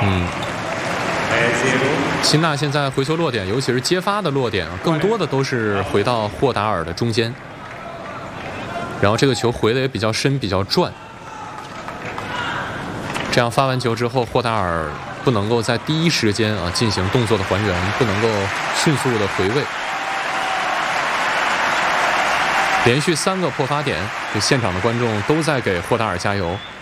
辛纳现在回球落点，尤其是接发的落点，更多的都是回到霍达尔的中间。然后这个球回的也比较深，比较转。这样发完球之后，霍达尔不能够在第一时间进行动作的还原，不能够迅速的回位。连续3个破发点，这现场的观众都在给霍达尔加油。